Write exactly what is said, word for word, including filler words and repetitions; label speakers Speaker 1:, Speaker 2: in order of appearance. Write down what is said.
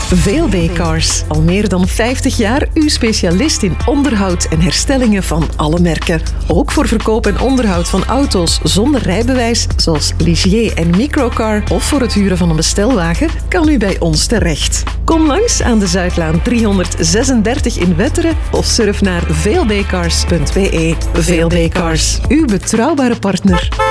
Speaker 1: V L B Cars. Al meer dan vijftig jaar uw specialist in onderhoud en herstellingen van alle merken. Ook voor verkoop en onderhoud van auto's zonder rijbewijs, zoals Ligier en Microcar, of voor het huren van een bestelwagen, kan u bij ons terecht. Kom langs aan de Zuidlaan driehonderdzesendertig in Wetteren of surf naar v l b cars punt b e. V L B Cars, uw betrouwbare partner.